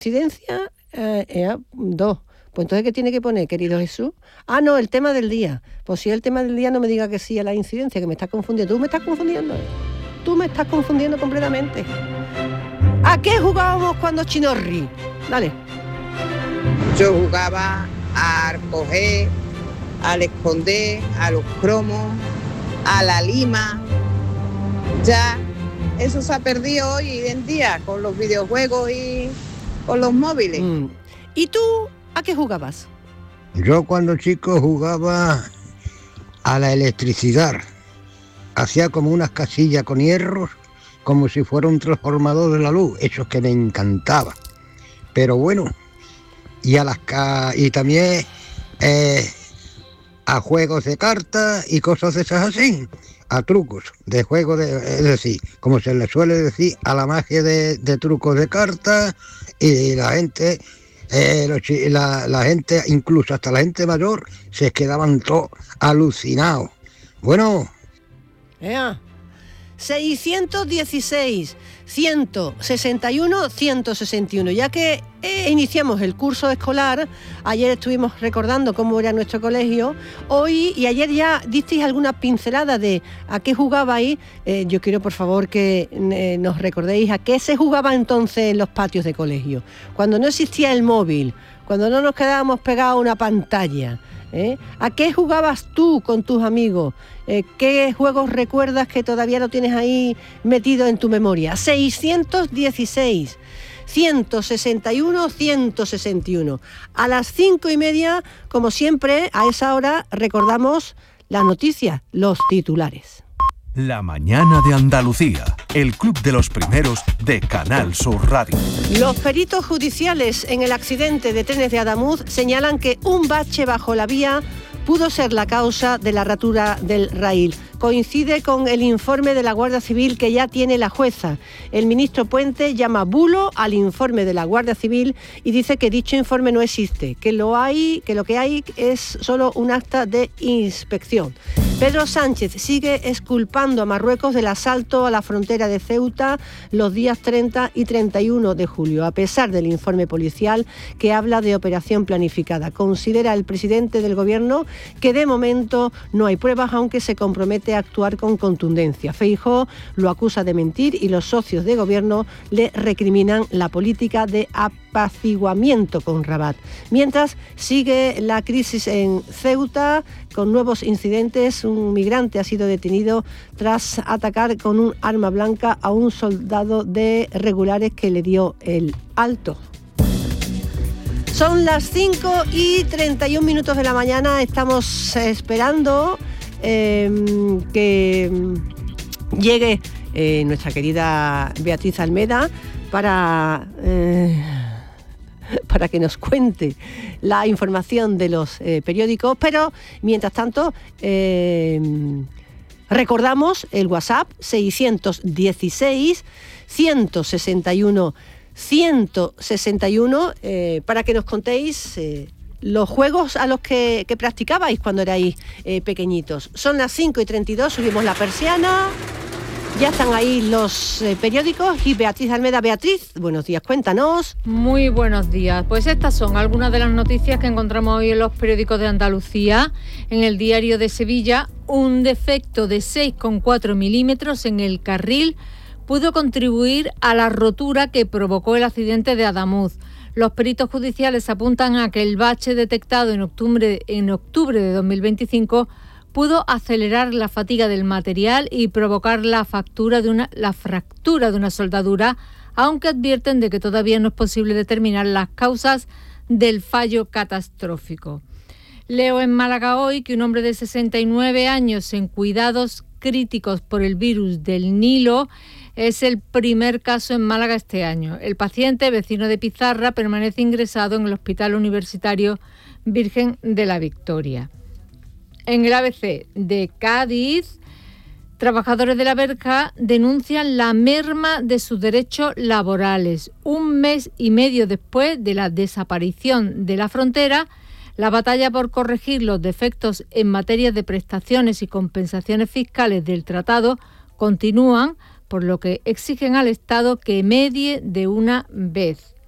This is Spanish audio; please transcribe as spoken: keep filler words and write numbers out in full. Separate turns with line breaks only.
incidencia, eh, eh, dos. Pues entonces, ¿qué tiene que poner, querido Jesús? Ah, no, el tema del día. Pues si es el tema del día, no me diga que sí a la incidencia, que me estás confundiendo. Tú me estás confundiendo. Tú me estás confundiendo completamente. ¿A qué jugábamos cuando Chinorri? Dale.
Yo jugaba a coger, al esconder, a los cromos, a la lima. Ya eso se ha perdido hoy en día con los videojuegos y con los móviles.
Mm. ¿Y tú a qué jugabas?
Yo cuando chico jugaba a la electricidad. Hacía como unas casillas con hierros, como si fuera un transformador de la luz, esos que me encantaba. Pero bueno, y a las ca- y también eh, a juegos de cartas y cosas de esas así, a trucos de juego de, es decir, como se le suele decir, a la magia de, de trucos de cartas, y la gente, eh, los, la, la gente, incluso hasta la gente mayor, se quedaban todos alucinados. Bueno.
Ea. seiscientos dieciséis, ciento sesenta y uno, ciento sesenta y uno. Ya que eh, iniciamos el curso escolar, ayer estuvimos recordando cómo era nuestro colegio, hoy y ayer ya disteis alguna pincelada de a qué jugabais. Eh, yo quiero, por favor, que eh, nos recordéis a qué se jugaba entonces en los patios de colegio, cuando no existía el móvil, cuando no nos quedábamos pegados a una pantalla. ¿Eh? ¿A qué jugabas tú con tus amigos? Eh, ¿Qué juegos recuerdas que todavía lo tienes ahí metido en tu memoria? seiscientos dieciséis, ciento sesenta y uno, ciento sesenta y uno. A las cinco y media, como siempre, a esa hora recordamos las noticias, los titulares.
La mañana de Andalucía, el club de los primeros de Canal Sur Radio.
Los peritos judiciales en el accidente de trenes de Adamuz señalan que un bache bajo la vía pudo ser la causa de la rotura del raíl. Coincide con el informe de la Guardia Civil que ya tiene la jueza. El ministro Puente llama bulo al informe de la Guardia Civil y dice que dicho informe no existe, que lo hay, que lo que hay es solo un acta de inspección. Pedro Sánchez sigue exculpando a Marruecos del asalto a la frontera de Ceuta los días treinta y treinta y uno de julio, a pesar del informe policial que habla de operación planificada. Considera el presidente del gobierno que de momento no hay pruebas, aunque se compromete a actuar con contundencia. Feijóo lo acusa de mentir y los socios de gobierno le recriminan la política de apaciguamiento con Rabat. Mientras sigue la crisis en Ceuta con nuevos incidentes. Un migrante ha sido detenido tras atacar con un arma blanca a un soldado de regulares que le dio el alto. Son las cinco y treinta y un minutos de la mañana. Estamos esperando eh, que llegue eh, nuestra querida Beatriz Almeda para, eh, para que nos cuente la información de los eh, periódicos, pero mientras tanto eh, recordamos el WhatsApp seiscientos dieciséis, ciento sesenta y uno, ciento sesenta y uno eh, para que nos contéis eh, los juegos a los que, que practicabais cuando erais eh, pequeñitos. Son las cinco y treinta y dos, subimos la persiana, ya están ahí los eh, periódicos y Beatriz Almeda. Beatriz, buenos días, cuéntanos.
Muy buenos días. Pues estas son algunas de las noticias que encontramos hoy en los periódicos de Andalucía. En el Diario de Sevilla, un defecto de seis coma cuatro milímetros en el carril pudo contribuir a la rotura que provocó el accidente de Adamuz. Los peritos judiciales apuntan a que el bache detectado en octubre, en octubre de dos mil veinticinco pudo acelerar la fatiga del material y provocar la, factura de una, la fractura de una soldadura, aunque advierten de que todavía no es posible determinar las causas del fallo catastrófico. Leo en Málaga hoy que un hombre de sesenta y nueve años en cuidados críticos por el virus del Nilo es el primer caso en Málaga este año. El paciente, vecino de Pizarra, permanece ingresado en el Hospital Universitario Virgen de la Victoria. En el A B C de Cádiz, trabajadores de la Berca denuncian la merma de sus derechos laborales. Un mes y medio después de la desaparición de la frontera, la batalla por corregir los defectos en materia de prestaciones y compensaciones fiscales del tratado continúan, por lo que exigen al Estado que medie de una vez.